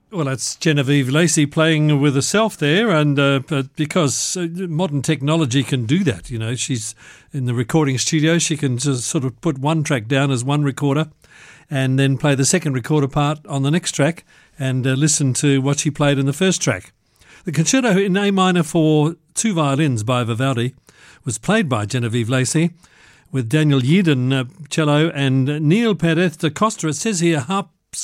Well, that's Genevieve Lacey playing with herself there, and but because modern technology can do that, you know, she's in the recording studio, she can just sort of put one track down as one recorder and then play the second recorder part on the next track and listen to what she played in the first track. The concerto in A minor for two violins by Vivaldi was played by Genevieve Lacey with Daniel Yeadon cello and Neil Perez da Costa. It says here harp